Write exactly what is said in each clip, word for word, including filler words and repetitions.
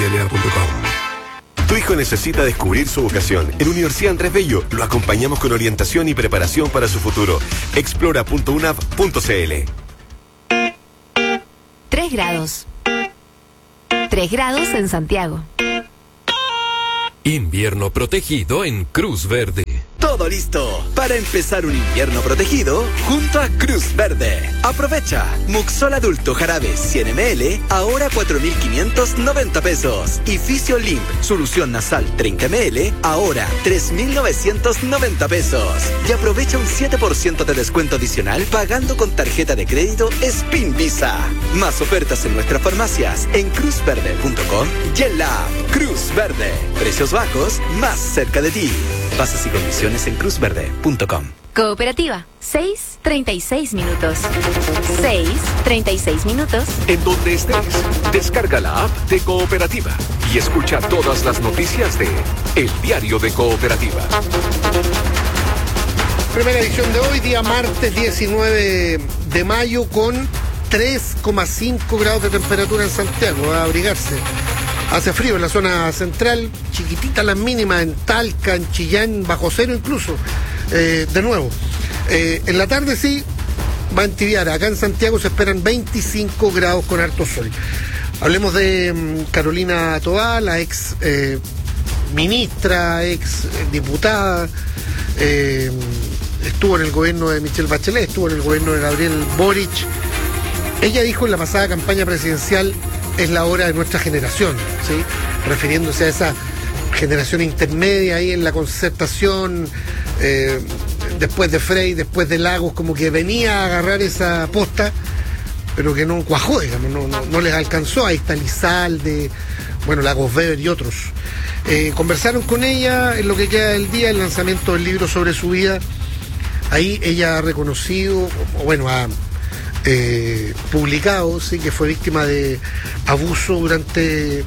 vialidad punto com. Tu hijo necesita descubrir su vocación. En Universidad Andrés Bello lo acompañamos con orientación y preparación para su futuro. explora punto unap punto cl. Tres grados. Tres grados en Santiago. Invierno protegido en Cruz Verde. Todo listo para empezar un invierno protegido junto a Cruz Verde. Aprovecha Muxol adulto jarabe cien mililitros, ahora cuatro mil quinientos noventa pesos. Y Fisiolink solución nasal treinta mililitros, ahora tres mil novecientos noventa pesos. Y aprovecha un siete por ciento de descuento adicional pagando con tarjeta de crédito Spin Visa. Más ofertas en nuestras farmacias en cruz verde punto com y en la app Cruz Verde. Precios bajos más cerca de ti. Bases y condiciones en cruz verde punto com. Cooperativa, seis treinta y seis minutos. seis treinta y seis minutos. En donde estés, descarga la app de Cooperativa y escucha todas las noticias de El Diario de Cooperativa. Primera edición de hoy, día martes diecinueve de mayo, con tres coma cinco grados de temperatura en Santiago. A abrigarse. Hace frío en la zona central, chiquititas las mínimas en Talca, en Chillán, bajo cero incluso. Eh, de nuevo, eh, en la tarde sí va a entibiar. Acá en Santiago se esperan veinticinco grados con harto sol. Hablemos de um, Carolina Toá, la ex eh, ministra, ex eh, diputada. Eh, estuvo en el gobierno de Michelle Bachelet, estuvo en el gobierno de Gabriel Boric. Ella dijo en la pasada campaña presidencial: es la hora de nuestra generación, ¿sí? Refiriéndose a esa generación intermedia ahí en la concertación, eh, después de Frey, después de Lagos, como que venía a agarrar esa posta, pero que no cuajó, digamos, no, no, no les alcanzó. Ahí está Lizalde, bueno, Lagos Weber y otros. Eh, conversaron con ella en lo que queda del día, el lanzamiento del libro sobre su vida. Ahí ella ha reconocido, o bueno, ha Eh, publicado, sí, que fue víctima de abuso durante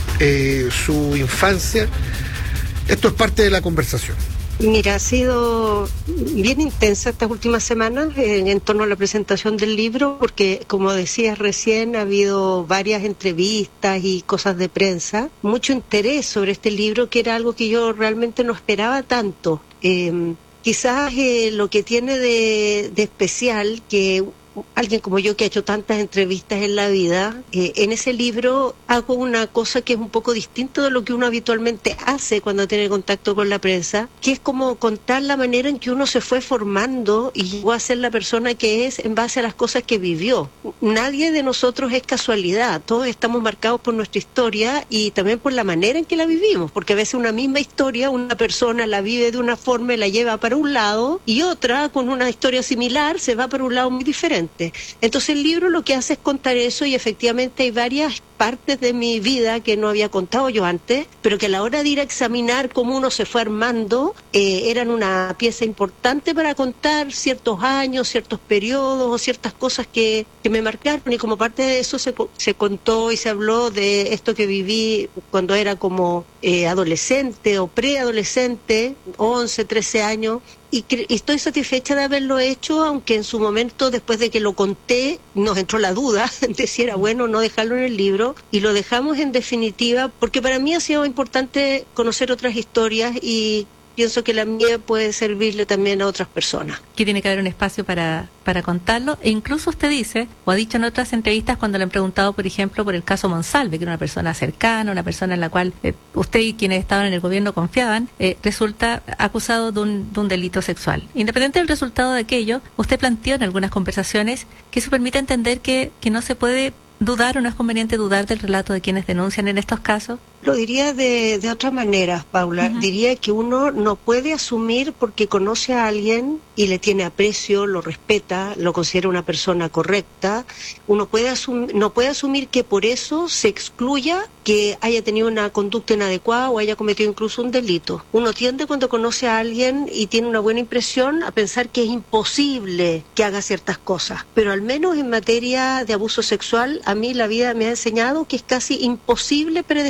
eh, su infancia. Esto es parte de la conversación. Mira, ha sido bien intensa estas últimas semanas en, en torno a la presentación del libro, porque como decías recién, ha habido varias entrevistas y cosas de prensa, mucho interés sobre este libro, que era algo que yo realmente no esperaba tanto. Eh, quizás eh, lo que tiene de, de especial, que alguien como yo que ha hecho tantas entrevistas en la vida, eh, en ese libro hago una cosa que es un poco distinto de lo que uno habitualmente hace cuando tiene contacto con la prensa, que es como contar la manera en que uno se fue formando y llegó a ser la persona que es en base a las cosas que vivió. Nadie de nosotros es casualidad, todos estamos marcados por nuestra historia y también por la manera en que la vivimos, porque a veces una misma historia, una persona la vive de una forma y la lleva para un lado, y otra con una historia similar se va para un lado muy diferente. Entonces el libro lo que hace es contar eso, y efectivamente hay varias partes de mi vida que no había contado yo antes, pero que a la hora de ir a examinar cómo uno se fue armando, eh, eran una pieza importante para contar ciertos años, ciertos periodos o ciertas cosas que, que me marcaron, y como parte de eso se, se contó y se habló de esto que viví cuando era como eh, adolescente o preadolescente, once, trece años. Y, y estoy satisfecha de haberlo hecho, aunque en su momento, después de que lo conté, nos entró la duda de si era bueno o no dejarlo en el libro, y lo dejamos en definitiva, porque para mí ha sido importante conocer otras historias y pienso que la mía puede servirle también a otras personas. Que tiene que haber un espacio para, para contarlo, e incluso usted dice, o ha dicho en otras entrevistas cuando le han preguntado, por ejemplo, por el caso Monsalve, que era una persona cercana, una persona en la cual eh, usted y quienes estaban en el gobierno confiaban, eh, resulta acusado de un, de un delito sexual. Independiente del resultado de aquello, usted planteó en algunas conversaciones que eso permite entender que, que no se puede dudar, o no es conveniente dudar del relato de quienes denuncian en estos casos. Lo diría de, de otra manera, Paula. Uh-huh. Diría que uno no puede asumir porque conoce a alguien y le tiene aprecio, lo respeta, lo considera una persona correcta. Uno puede asum- no puede asumir que por eso se excluya que haya tenido una conducta inadecuada o haya cometido incluso un delito. Uno tiende, cuando conoce a alguien y tiene una buena impresión, a pensar que es imposible que haga ciertas cosas. Pero al menos en materia de abuso sexual, a mí la vida me ha enseñado que es casi imposible predecir qué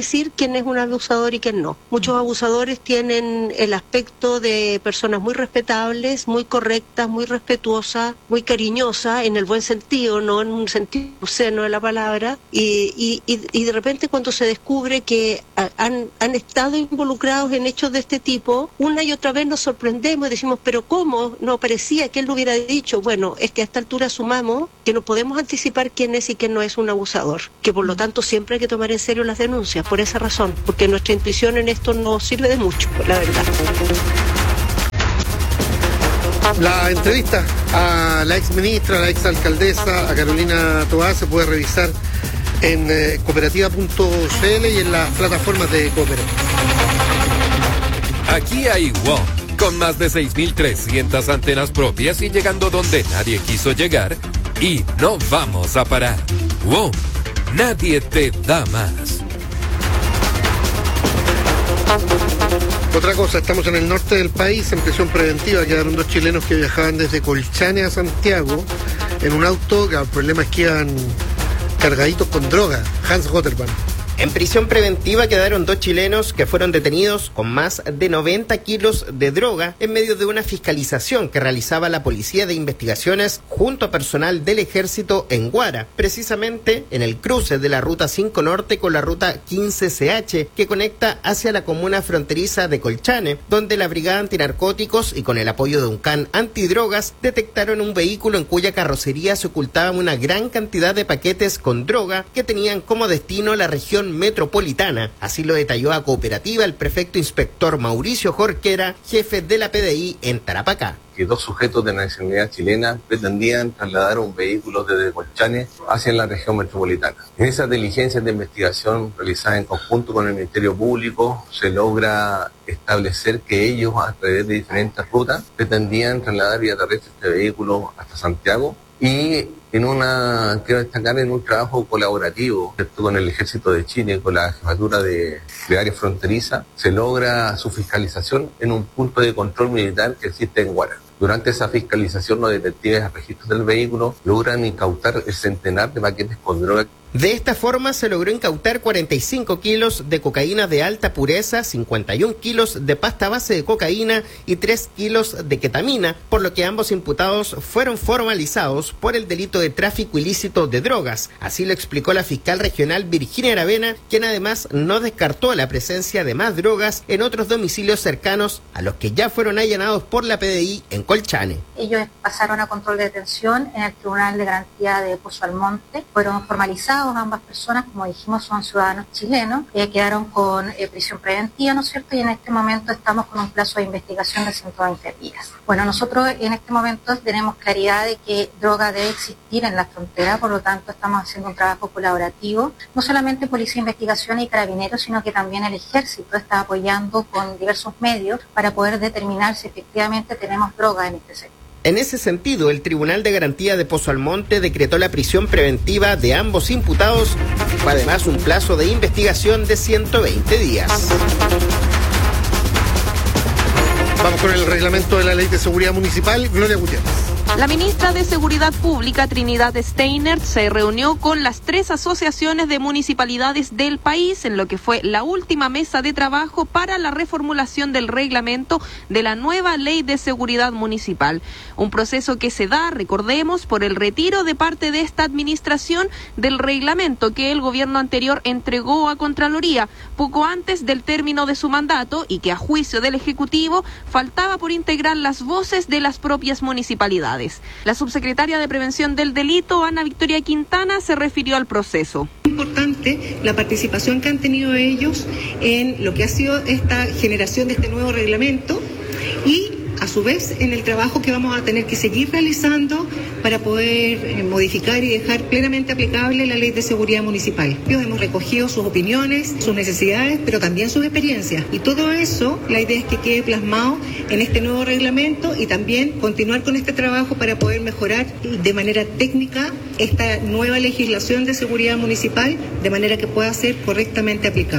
quién es un abusador y quién no. Muchos abusadores tienen el aspecto de personas muy respetables, muy correctas, muy respetuosas, muy cariñosas, en el buen sentido, no en un sentido obsceno de la palabra, y, y, y de repente cuando se descubre que han, han estado involucrados en hechos de este tipo, una y otra vez nos sorprendemos y decimos, pero ¿cómo? No parecía que él lo hubiera dicho. Bueno, es que a esta altura asumamos que no podemos anticipar quién es y quién no es un abusador, que por lo tanto siempre hay que tomar en serio las denuncias, por esa razón, porque nuestra intuición en esto no sirve de mucho, la verdad. La entrevista a la ex ministra, a la ex alcaldesa, a Carolina Toá, se puede revisar en eh, cooperativa punto c l y en las plataformas de Cooperativa. Aquí hay WOM, con más de seis mil trescientas antenas propias y llegando donde nadie quiso llegar, y no vamos a parar. WOM, nadie te da más. Otra cosa, estamos en el norte del país, en prisión preventiva quedaron dos chilenos que viajaban desde Colchane a Santiago en un auto, que el problema es que iban cargaditos con droga. Hans Gotterman. En prisión preventiva quedaron dos chilenos que fueron detenidos con más de noventa kilos de droga en medio de una fiscalización que realizaba la Policía de Investigaciones junto a personal del Ejército en Guara, precisamente en el cruce de la Ruta cinco Norte con la Ruta quince C H que conecta hacia la comuna fronteriza de Colchane, donde la Brigada Antinarcóticos y con el apoyo de un can antidrogas detectaron un vehículo en cuya carrocería se ocultaba una gran cantidad de paquetes con droga que tenían como destino la región metropolitana. Así lo detalló a Cooperativa el prefecto inspector Mauricio Jorquera, jefe de la P D I en Tarapacá. Que dos sujetos de nacionalidad chilena pretendían trasladar un vehículo desde Colchane hacia la región metropolitana. En esas diligencias de investigación realizadas en conjunto con el Ministerio Público, se logra establecer que ellos, a través de diferentes rutas, pretendían trasladar vía terrestre este vehículo hasta Santiago, y en una, quiero destacar, en un trabajo colaborativo, ¿cierto?, con el Ejército de Chile, con la Jefatura de, de Área Fronteriza, se logra su fiscalización en un punto de control militar que existe en Guara. Durante esa fiscalización, los detectives a registros del vehículo logran incautar el centenar de paquetes con droga. De esta forma se logró incautar cuarenta y cinco kilos de cocaína de alta pureza, cincuenta y un kilos de pasta base de cocaína y tres kilos de ketamina, por lo que ambos imputados fueron formalizados por el delito de tráfico ilícito de drogas. Así lo explicó la fiscal regional Virginia Aravena, quien además no descartó la presencia de más drogas en otros domicilios cercanos a los que ya fueron allanados por la P D I en Colchane. Ellos pasaron a control de detención en el Tribunal de Garantía de Pozo Almonte, fueron formalizados. Ambas personas, como dijimos, son ciudadanos chilenos, eh, quedaron con eh, prisión preventiva, ¿no es cierto? Y en este momento estamos con un plazo de investigación de ciento veinte días. Bueno, nosotros en este momento tenemos claridad de que droga debe existir en la frontera, por lo tanto estamos haciendo un trabajo colaborativo, no solamente Policía de Investigación y Carabineros, sino que también el Ejército está apoyando con diversos medios para poder determinar si efectivamente tenemos droga en este sector. En ese sentido, el Tribunal de Garantía de Pozo Almonte decretó la prisión preventiva de ambos imputados, fue además un plazo de investigación de ciento veinte días. Vamos con el reglamento de la Ley de Seguridad Municipal. Gloria Gutiérrez. La ministra de Seguridad Pública, Trinidad Steiner, se reunió con las tres asociaciones de municipalidades del país en lo que fue la última mesa de trabajo para la reformulación del reglamento de la nueva Ley de Seguridad Municipal. Un proceso que se da, recordemos, por el retiro de parte de esta administración del reglamento que el gobierno anterior entregó a Contraloría poco antes del término de su mandato y que, a juicio del Ejecutivo, faltaba por integrar las voces de las propias municipalidades. La subsecretaria de Prevención del Delito, Ana Victoria Quintana, se refirió al proceso. Importante la participación que han tenido ellos en lo que ha sido esta generación de este nuevo reglamento y a su vez en el trabajo que vamos a tener que seguir realizando para poder eh, modificar y dejar plenamente aplicable la Ley de Seguridad Municipal. Hemos recogido sus opiniones, sus necesidades, pero también sus experiencias. Y todo eso, la idea es que quede plasmado en este nuevo reglamento y también continuar con este trabajo para poder mejorar de manera técnica esta nueva legislación de seguridad municipal de manera que pueda ser correctamente aplicada.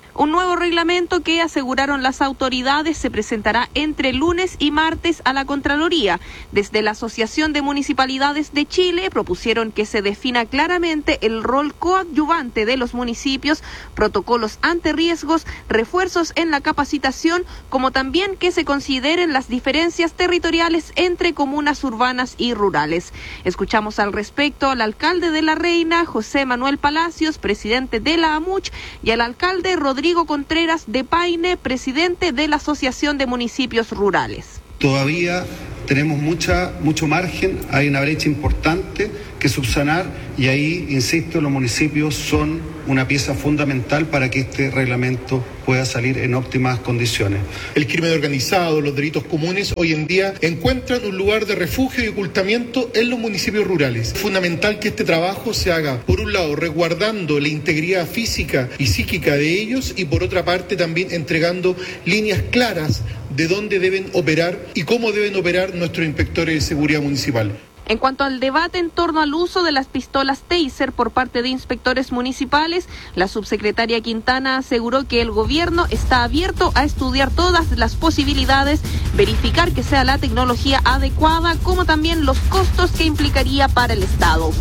Un nuevo reglamento que, aseguraron las autoridades, se presentará entre lunes y martes a la Contraloría. Desde la Asociación de Municipalidades de Chile propusieron que se defina claramente el rol coadyuvante de los municipios, protocolos ante riesgos, refuerzos en la capacitación, como también que se consideren las diferencias territoriales entre comunas urbanas y rurales. Escuchamos al respecto al alcalde de La Reina, José Manuel Palacios, presidente de la AMUCH, y al alcalde Rodrigo Contreras de Paine, presidente de la Asociación de Municipios Rurales. Todavía tenemos mucha, mucho margen, hay una brecha importante que subsanar y ahí, insisto, los municipios son una pieza fundamental para que este reglamento pueda salir en óptimas condiciones. El crimen organizado, los delitos comunes, hoy en día encuentran un lugar de refugio y ocultamiento en los municipios rurales. Es fundamental que este trabajo se haga, por un lado, resguardando la integridad física y psíquica de ellos y por otra parte también entregando líneas claras de dónde deben operar y cómo deben operar nuestros inspectores de seguridad municipal. En cuanto al debate en torno al uso de las pistolas Taser por parte de inspectores municipales, la subsecretaria Quintana aseguró que el gobierno está abierto a estudiar todas las posibilidades, verificar que sea la tecnología adecuada, como también los costos que implicaría para el Estado.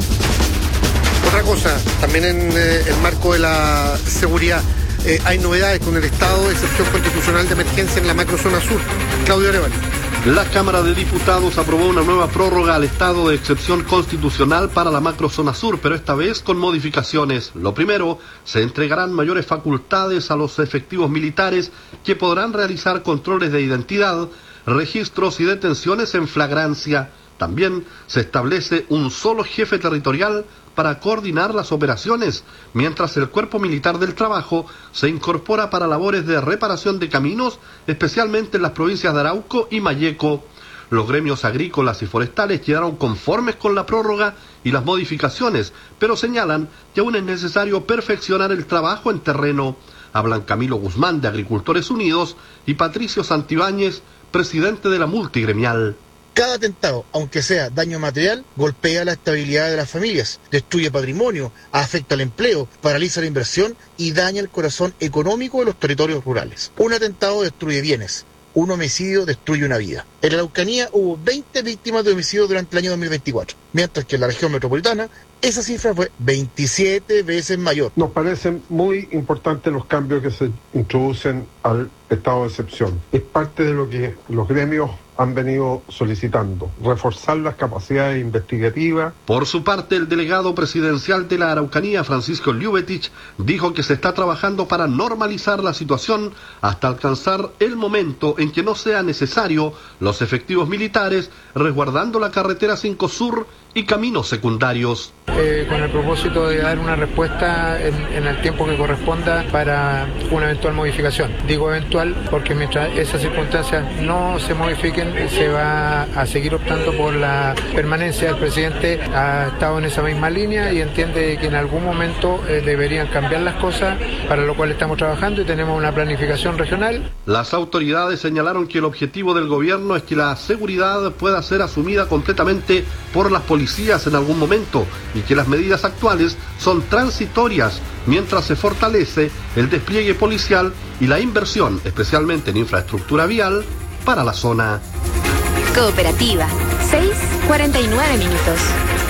Otra cosa, también en eh, el marco de la seguridad, eh, hay novedades con el estado de excepción constitucional de emergencia en la macrozona sur. Claudio Arevalo. La Cámara de Diputados aprobó una nueva prórroga al estado de excepción constitucional para la macrozona sur, pero esta vez con modificaciones. Lo primero, se entregarán mayores facultades a los efectivos militares que podrán realizar controles de identidad, registros y detenciones en flagrancia. También se establece un solo jefe territorial para coordinar las operaciones, mientras el Cuerpo Militar del Trabajo se incorpora para labores de reparación de caminos, especialmente en las provincias de Arauco y Malleco. Los gremios agrícolas y forestales quedaron conformes con la prórroga y las modificaciones, pero señalan que aún es necesario perfeccionar el trabajo en terreno. Hablan Camilo Guzmán de Agricultores Unidos y Patricio Santibáñez, presidente de la multigremial. Cada atentado, aunque sea daño material, golpea la estabilidad de las familias, destruye patrimonio, afecta el empleo, paraliza la inversión y daña el corazón económico de los territorios rurales. Un atentado destruye bienes, un homicidio destruye una vida. En la Araucanía hubo veinte víctimas de homicidio durante el año dos mil veinticuatro, mientras que en la región metropolitana esa cifra fue veintisiete veces mayor. Nos parecen muy importantes los cambios que se introducen al estado de excepción. Es parte de lo que los gremios han venido solicitando, reforzar las capacidades investigativas. Por su parte, el delegado presidencial de la Araucanía, Francisco Ljubetich, dijo que se está trabajando para normalizar la situación hasta alcanzar el momento en que no sea necesario los efectivos militares, resguardando la carretera cinco Sur y caminos secundarios. Eh, con el propósito de dar una respuesta en, en el tiempo que corresponda para una eventual modificación. Digo eventual porque mientras esas circunstancias no se modifiquen, se va a seguir optando por la permanencia. El presidente ha estado en esa misma línea y entiende que en algún momento eh, deberían cambiar las cosas, para lo cual estamos trabajando y tenemos una planificación regional. Las autoridades señalaron que el objetivo del gobierno es que la seguridad pueda ser asumida completamente por las policías en algún momento y que las medidas actuales son transitorias mientras se fortalece el despliegue policial y la inversión, especialmente en infraestructura vial, para la zona. Cooperativa, seis cuarenta y nueve minutos.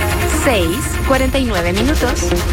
seis cuarenta y nueve minutos.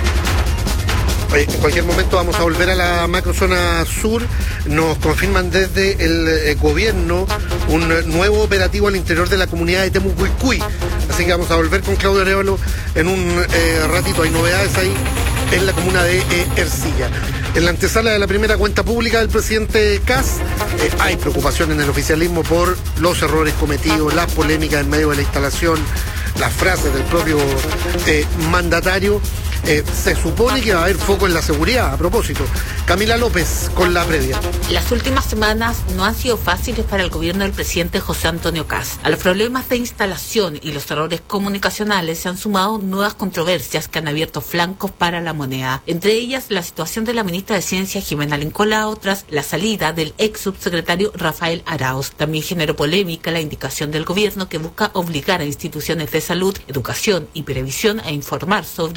Oye, en cualquier momento vamos a volver a la macrozona sur. Nos confirman desde el eh, gobierno un nuevo operativo al interior de la comunidad de Temucuicui. Así que vamos a volver con Claudio Arevalo en un eh, ratito. Hay novedades ahí en la comuna de eh, Ercilla. En la antesala de la primera cuenta pública del presidente Kast, eh, hay preocupación en el oficialismo por los errores cometidos, las polémicas en medio de la instalación, las frases del propio eh, mandatario. Eh, se supone que va a haber foco en la seguridad. A propósito, Camila López con la previa. Las últimas semanas no han sido fáciles para el gobierno del presidente José Antonio Kast. A los problemas de instalación y los errores comunicacionales se han sumado nuevas controversias que han abierto flancos para la moneda. Entre ellas, la situación de la ministra de Ciencia Jimena Lincolao tras la salida del ex subsecretario Rafael Arauz. También generó polémica la indicación del gobierno que busca obligar a instituciones de salud, educación y previsión a informar sobre migrantes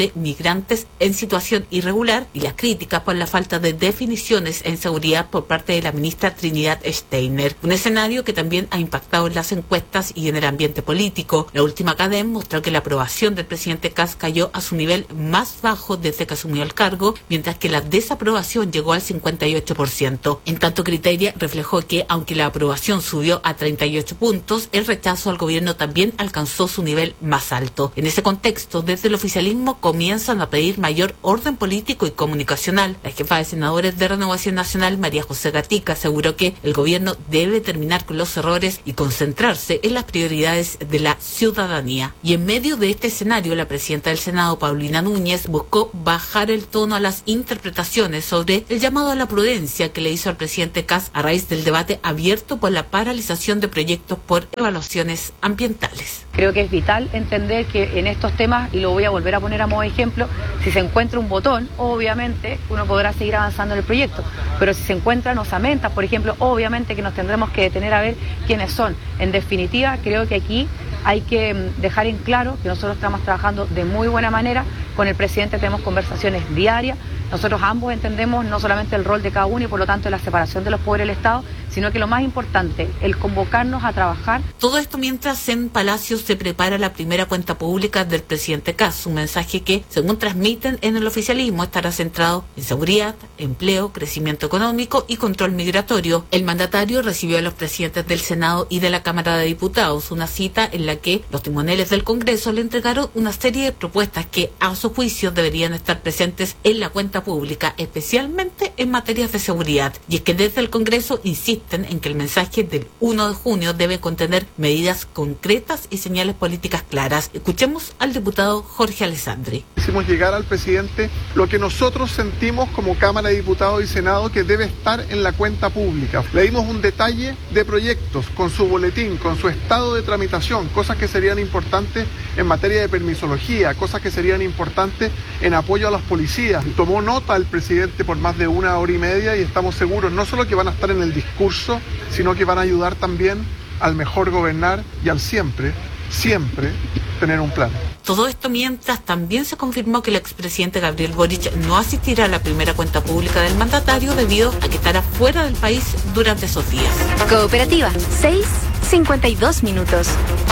migrantes en situación irregular y las críticas por la falta de definiciones en seguridad por parte de la ministra Trinidad Steiner. Un escenario que también ha impactado en las encuestas y en el ambiente político. La última Cadem mostró que la aprobación del presidente Kast cayó a su nivel más bajo desde que asumió el cargo, mientras que la desaprobación llegó al cincuenta y ocho por ciento. En tanto, Criteria reflejó que, aunque la aprobación subió a treinta y ocho puntos, el rechazo al gobierno también alcanzó su nivel más alto. En ese contexto, desde el oficialismo comienzan a pedir mayor orden político y comunicacional. La jefa de senadores de Renovación Nacional, María José Gatica, aseguró que el gobierno debe terminar con los errores y concentrarse en las prioridades de la ciudadanía. Y en medio de este escenario, la presidenta del Senado, Paulina Núñez, buscó bajar el tono a las interpretaciones sobre el llamado a la prudencia que le hizo al presidente Kast a raíz del debate abierto por la paralización de proyectos por evaluaciones ambientales. Creo que es vital entender que en estos temas, y lo voy a volver a poner a modo de ejemplo, si se encuentra un botón, obviamente uno podrá seguir avanzando en el proyecto, pero si se encuentran osamentas, por ejemplo, obviamente que nos tendremos que detener a ver quiénes son. En definitiva, creo que aquí hay que dejar en claro que nosotros estamos trabajando de muy buena manera. Con el presidente tenemos conversaciones diarias. Nosotros ambos entendemos no solamente el rol de cada uno y por lo tanto la separación de los poderes del Estado, sino que lo más importante, el convocarnos a trabajar. Todo esto mientras en Palacio se prepara la primera cuenta pública del presidente Kast, un mensaje que, según transmiten en el oficialismo, estará centrado en seguridad, empleo, crecimiento económico y control migratorio. El mandatario recibió a los presidentes del Senado y de la Cámara de Diputados, una cita en la que los timoneles del Congreso le entregaron una serie de propuestas que, a su juicio, deberían estar presentes en la cuenta pública, especialmente en materias de seguridad. Y es que desde el Congreso insisten en que el mensaje del primero de junio debe contener medidas concretas y señales políticas claras. Escuchemos al diputado Jorge Alessandri. Hicimos llegar al presidente lo que nosotros sentimos como Cámara de Diputados y Senado que debe estar en la cuenta pública. Le dimos un detalle de proyectos con su boletín, con su estado de tramitación, cosas que serían importantes en materia de permisología, cosas que serían importantes en apoyo a los policías. Tomó nota el presidente por más de una hora y media y estamos seguros no solo que van a estar en el discurso, sino que van a ayudar también al mejor gobernar y al siempre, siempre tener un plan. Todo esto mientras también se confirmó que el expresidente Gabriel Boric no asistirá a la primera cuenta pública del mandatario debido a que estará fuera del país durante esos días. Cooperativa, seis cincuenta y dos minutos.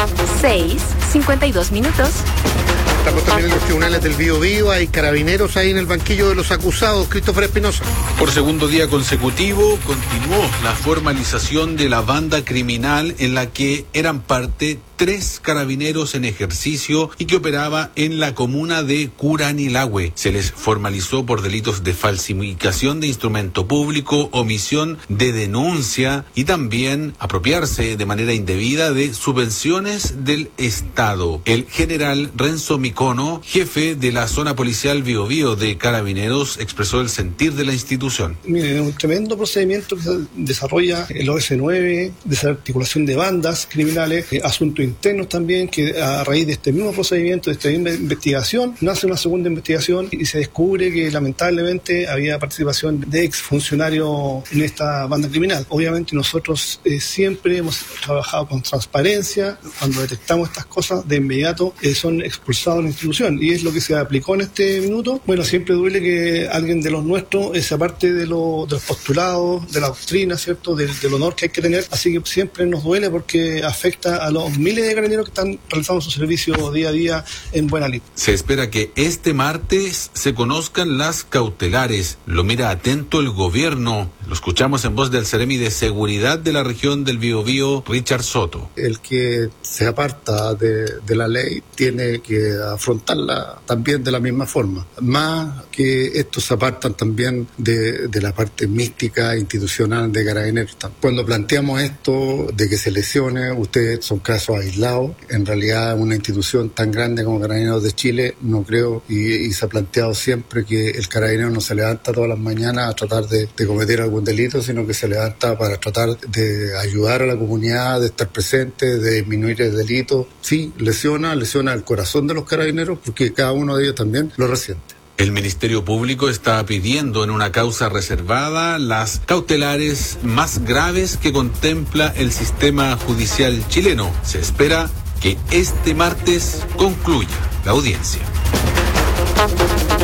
seis cincuenta y dos minutos. Estamos también en los tribunales del Biobío, hay carabineros ahí en el banquillo de los acusados. Christopher Espinosa. Por segundo día consecutivo continuó la formalización de la banda criminal en la que eran parte tres carabineros en ejercicio y que operaba en la comuna de Curanilahue. Se les formalizó por delitos de falsificación de instrumento público, omisión de denuncia y también apropiarse de manera indebida de subvenciones del Estado. El general Renzo Micono, jefe de la zona policial Biobío de Carabineros, expresó el sentir de la institución. Miren, es un tremendo procedimiento que se desarrolla el O S nueve, desarticulación de bandas criminales, eh, asuntos internos también, que a raíz de este mismo procedimiento, de esta misma investigación, nace una segunda investigación y se descubre que lamentablemente había participación de exfuncionarios en esta banda criminal. Obviamente nosotros eh, siempre hemos trabajado con transparencia. Cuando detectamos estas cosas, de inmediato eh, son expulsados de la institución, y es lo que se aplicó en este minuto. Bueno, siempre duele que alguien de los nuestros eh, sea parte de, lo, de los postulados, de la doctrina, ¿cierto?, del, del honor que hay que tener, así que siempre nos duele porque afecta a los miles de carabineros que están realizando su servicio día a día en buena lid. Se espera que este martes se conozcan las cautelares. Lo mira atento el gobierno. Lo escuchamos en voz del Seremi de Seguridad de la región del Biobío, Richard Soto. El que se aparta de, de la ley tiene que afrontarla también de la misma forma. Más que estos se apartan también de, de la parte mística institucional de Carabineros. Cuando planteamos esto de que se lesione, ustedes son casos aislados. En realidad, una institución tan grande como Carabineros de Chile, no creo, y, y se ha planteado siempre que el carabinero no se levanta todas las mañanas a tratar de, de cometer algún delito, sino que se levanta para tratar de ayudar a la comunidad, de estar presente, de disminuir el delito. Sí, lesiona, lesiona el corazón de los carabineros, porque cada uno de ellos también lo resiente. El Ministerio Público está pidiendo en una causa reservada las cautelares más graves que contempla el sistema judicial chileno. Se espera que este martes concluya la audiencia.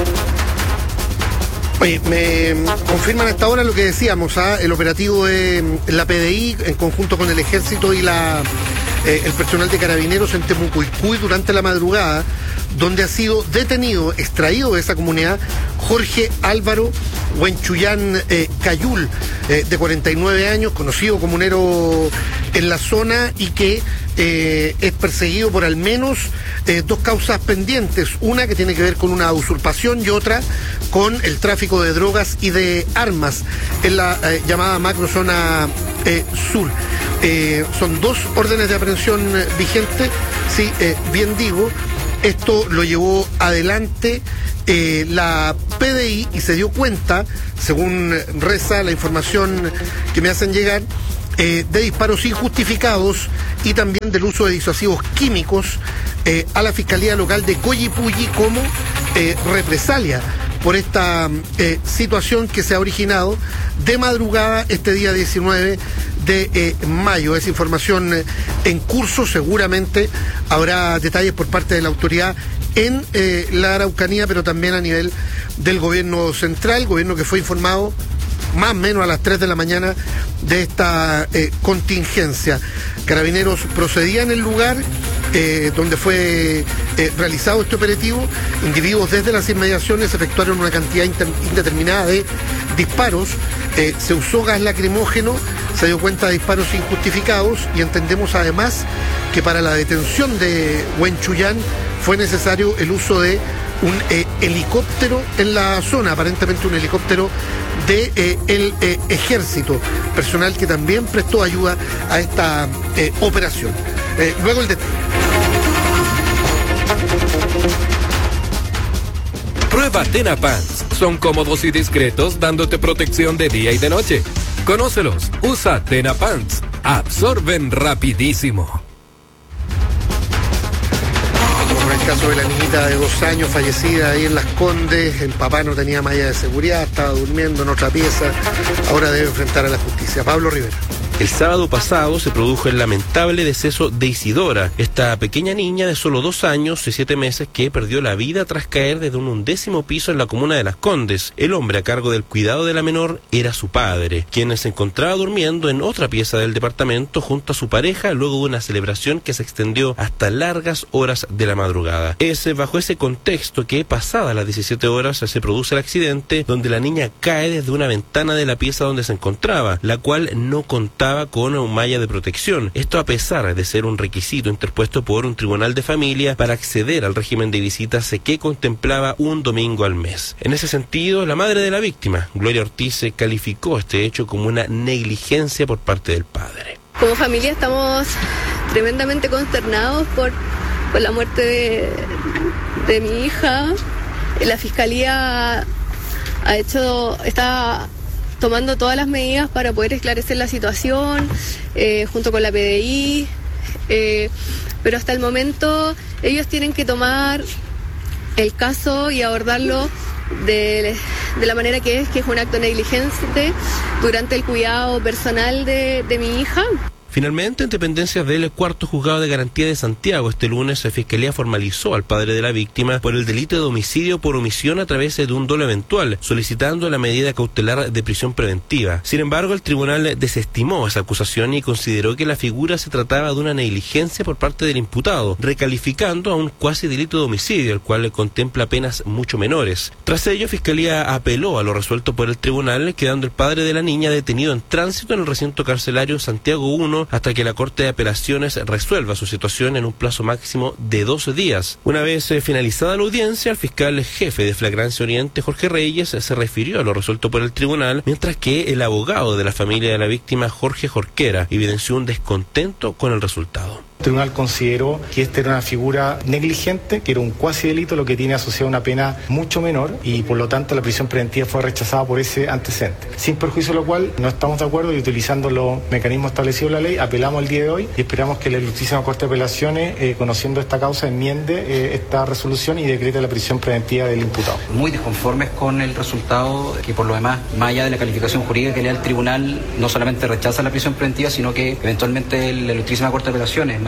Oye, me confirman hasta ahora lo que decíamos, ¿ah? El operativo de la P D I en conjunto con el Ejército y la eh, el personal de Carabineros en Temucuicui durante la madrugada, donde ha sido detenido, extraído de esa comunidad, Jorge Álvaro Huenchuyán eh, Cayul, eh, de cuarenta y nueve años, conocido comunero en la zona y que eh, es perseguido por al menos eh, dos causas pendientes, una que tiene que ver con una usurpación y otra con el tráfico de drogas y de armas en la eh, llamada macrozona eh, sur. Eh, son dos órdenes de aprehensión eh, vigentes, sí, eh, bien digo. Esto lo llevó adelante eh, la P D I y se dio cuenta, según reza la información que me hacen llegar, eh, de disparos injustificados y también del uso de disuasivos químicos eh, a la Fiscalía Local de Collipulli como eh, represalia por esta eh, situación que se ha originado de madrugada este día diecinueve de eh, mayo. Esa información eh, en curso, seguramente habrá detalles por parte de la autoridad en eh, la Araucanía, pero también a nivel del gobierno central, gobierno que fue informado más o menos a las tres de la mañana de esta eh, contingencia. Carabineros procedía en el lugar eh, donde fue eh, realizado este operativo. Individuos desde las inmediaciones efectuaron una cantidad inter- indeterminada de disparos. Eh, se usó gas lacrimógeno, se dio cuenta de disparos injustificados y entendemos además que para la detención de Huenchuyán fue necesario el uso de un eh, helicóptero en la zona, aparentemente un helicóptero de eh, el eh, ejército, personal que también prestó ayuda a esta eh, operación. Eh, luego el detalle. Prueba Tena Pants. Son cómodos y discretos, dándote protección de día y de noche. Conócelos. Usa Tena Pants. Absorben rapidísimo. El caso de la niñita de dos años fallecida ahí en Las Condes, el papá no tenía malla de seguridad, estaba durmiendo en otra pieza, ahora debe enfrentar a la justicia. Pablo Rivera. El sábado pasado se produjo el lamentable deceso de Isidora, esta pequeña niña de solo dos años y siete meses que perdió la vida tras caer desde un undécimo piso en la comuna de Las Condes. El hombre a cargo del cuidado de la menor era su padre, quien se encontraba durmiendo en otra pieza del departamento junto a su pareja luego de una celebración que se extendió hasta largas horas de la madrugada. Es bajo ese contexto que, pasadas las diecisiete horas, se produce el accidente donde la niña cae desde una ventana de la pieza donde se encontraba, la cual no contaba con un malla de protección. Esto a pesar de ser un requisito interpuesto por un tribunal de familia para acceder al régimen de visitas que contemplaba un domingo al mes. En ese sentido, la madre de la víctima, Gloria Ortiz, calificó este hecho como una negligencia por parte del padre. Como familia estamos tremendamente consternados por, por la muerte de, de mi hija. La fiscalía ha hecho, está tomando todas las medidas para poder esclarecer la situación, eh, junto con la P D I, eh, pero hasta el momento ellos tienen que tomar el caso y abordarlo de, de la manera que es, que es un acto negligente durante el cuidado personal de, de mi hija. Finalmente, en dependencias del cuarto juzgado de garantía de Santiago, este lunes la Fiscalía formalizó al padre de la víctima por el delito de homicidio por omisión a través de un dolo eventual, solicitando la medida cautelar de prisión preventiva. Sin embargo, el tribunal desestimó esa acusación y consideró que la figura se trataba de una negligencia por parte del imputado, recalificando a un cuasi delito de homicidio, el cual contempla penas mucho menores. Tras ello, Fiscalía apeló a lo resuelto por el tribunal, quedando el padre de la niña detenido en tránsito en el recinto carcelario Santiago uno hasta que la Corte de Apelaciones resuelva su situación en un plazo máximo de doce días. Una vez eh, finalizada la audiencia, el fiscal jefe de Flagrancia Oriente, Jorge Reyes, se refirió a lo resuelto por el tribunal, mientras que el abogado de la familia de la víctima, Jorge Jorquera, evidenció un descontento con el resultado. El tribunal consideró que esta era una figura negligente, que era un cuasi delito, lo que tiene asociado una pena mucho menor y por lo tanto la prisión preventiva fue rechazada por ese antecedente. Sin perjuicio de lo cual no estamos de acuerdo y utilizando los mecanismos establecidos en la ley, apelamos el día de hoy y esperamos que la Ilustrísima Corte de Apelaciones, eh, conociendo esta causa, enmiende eh, esta resolución y decrete la prisión preventiva del imputado. Muy desconformes con el resultado, que por lo demás, más allá de la calificación jurídica que le da el tribunal, no solamente rechaza la prisión preventiva, sino que eventualmente la Ilustrísima Corte de Apelaciones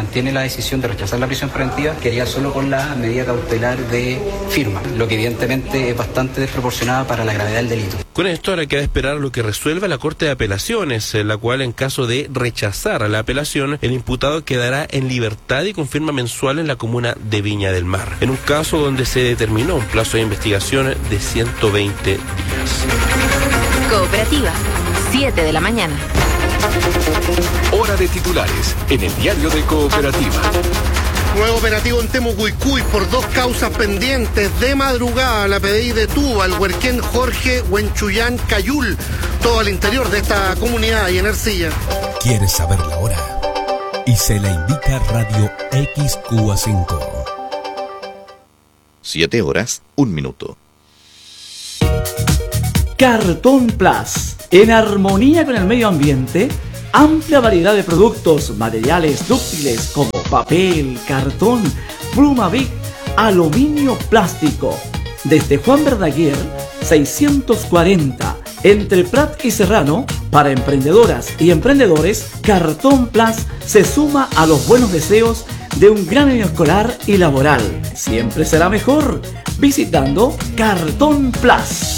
mantiene la decisión de rechazar la prisión preventiva, quedaría solo con la medida cautelar de firma, lo que evidentemente es bastante desproporcionada para la gravedad del delito. Con esto ahora queda esperar lo que resuelva la Corte de Apelaciones, en la cual, en caso de rechazar la apelación, el imputado quedará en libertad y con firma mensual en la comuna de Viña del Mar, en un caso donde se determinó un plazo de investigación de ciento veinte días. Cooperativa, siete de la mañana. Hora de titulares en el diario de Cooperativa. Nuevo operativo en Temucuicui por dos causas pendientes. De madrugada la P D I detuvo al huerquén Jorge Huenchuyán Cayul, todo al interior de esta comunidad y en Ercilla. ¿Quieres saber la hora? Y se la indica Radio X Q A cinco. Siete horas, un minuto. Cartón Plus, en armonía con el medio ambiente, amplia variedad de productos, materiales dúctiles como papel, cartón, pluma Bic, aluminio, plástico. Desde Juan Verdaguer, seiscientos cuarenta, entre Prat y Serrano, para emprendedoras y emprendedores, Cartón Plus se suma a los buenos deseos de un gran año escolar y laboral. Siempre será mejor visitando Cartón Plus.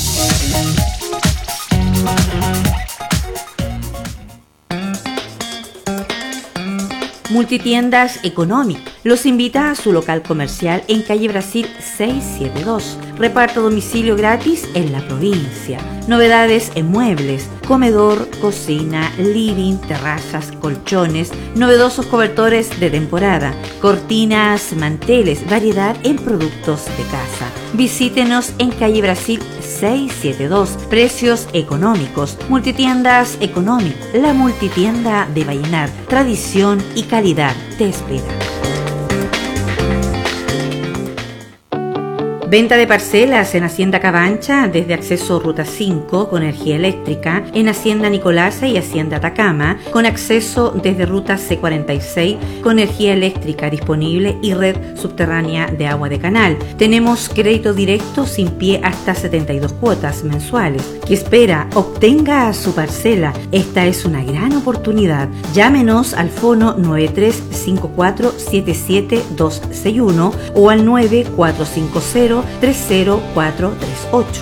Multitiendas Económic los invita a su local comercial en calle Brasil seiscientos setenta y dos. Reparto a domicilio gratis en la provincia. Novedades en muebles, comedor, cocina, living, terrazas, colchones, novedosos cobertores de temporada, cortinas, manteles, variedad en productos de casa. Visítenos en calle Brasil seiscientos setenta y dos. Precios económicos. Multitiendas Económic, la multitienda de Vallenar. Tradición y calidad te espera. Venta de parcelas en Hacienda Cabancha desde acceso Ruta cinco con energía eléctrica, en Hacienda Nicolasa y Hacienda Atacama con acceso desde Ruta C cuarenta y seis con energía eléctrica disponible y red subterránea de agua de canal. Tenemos crédito directo sin pie hasta setenta y dos cuotas mensuales. ¿Qué espera? Obtenga su parcela. Esta es una gran oportunidad. Llámenos al fono nueve tres cinco cuatro siete siete dos seis uno o al nueve cuatro cinco cero tres cero cuatro tres ocho.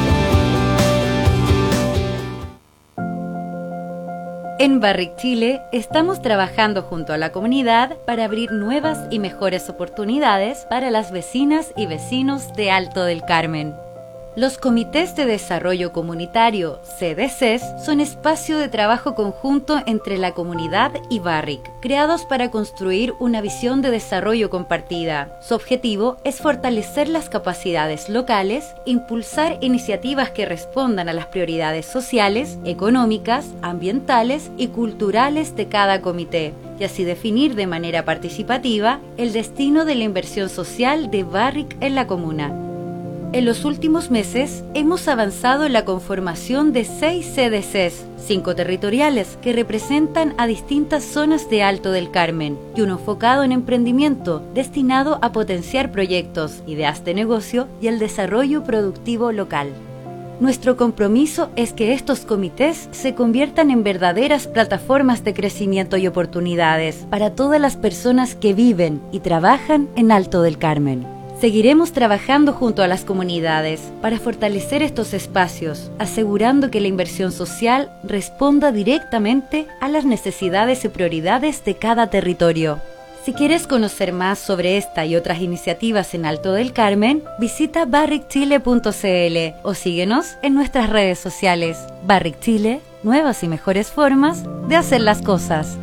En Barrick Chile estamos trabajando junto a la comunidad para abrir nuevas y mejores oportunidades para las vecinas y vecinos de Alto del Carmen. Los comités de desarrollo comunitario, C D Cs, son espacio de trabajo conjunto entre la comunidad y Barrick, creados para construir una visión de desarrollo compartida. Su objetivo es fortalecer las capacidades locales, impulsar iniciativas que respondan a las prioridades sociales, económicas, ambientales y culturales de cada comité, y así definir de manera participativa el destino de la inversión social de Barrick en la comuna. En los últimos meses hemos avanzado en la conformación de seis C D Cs, cinco territoriales que representan a distintas zonas de Alto del Carmen y uno enfocado en emprendimiento destinado a potenciar proyectos, ideas de negocio y el desarrollo productivo local. Nuestro compromiso es que estos comités se conviertan en verdaderas plataformas de crecimiento y oportunidades para todas las personas que viven y trabajan en Alto del Carmen. Seguiremos trabajando junto a las comunidades para fortalecer estos espacios, asegurando que la inversión social responda directamente a las necesidades y prioridades de cada territorio. Si quieres conocer más sobre esta y otras iniciativas en Alto del Carmen, visita barrick chile punto c l o síguenos en nuestras redes sociales. Barrick Chile, nuevas y mejores formas de hacer las cosas.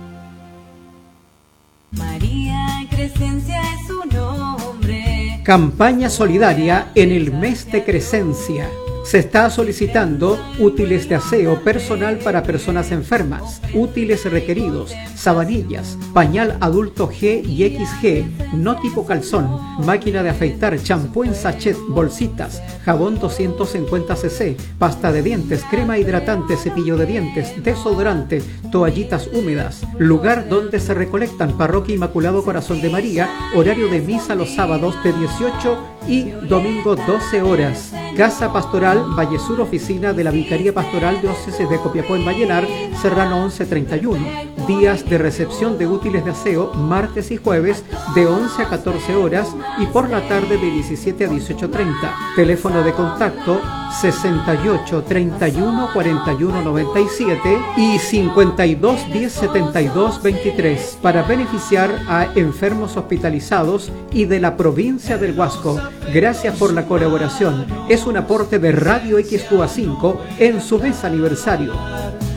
María Crescencia es su nombre. Campaña solidaria en el mes de Crescencia. Se está solicitando útiles de aseo personal para personas enfermas, útiles requeridos, sabanillas, pañal adulto G y equis ge, no tipo calzón, máquina de afeitar, champú en sachet, bolsitas, jabón doscientos cincuenta centilitros, pasta de dientes, crema hidratante, cepillo de dientes, desodorante, toallitas húmedas. Lugar donde se recolectan: Parroquia Inmaculado Corazón de María, horario de misa los sábados de dieciocho y domingo doce horas. Casa Pastoral Valle Sur, oficina de la Vicaría Pastoral Diócesis de Copiapó en Vallenar, Serrano once treinta y uno. Días de recepción de útiles de aseo, martes y jueves de once a catorce horas y por la tarde de diecisiete a dieciocho treinta. Teléfono de contacto sesenta y ocho treinta y uno cuarenta y uno noventa y siete y cincuenta y dos diez setenta y dos veintitrés para beneficiar a enfermos hospitalizados y de la provincia del Huasco. Gracias por la colaboración. Es un aporte de Radio X Q A cinco en su mes aniversario.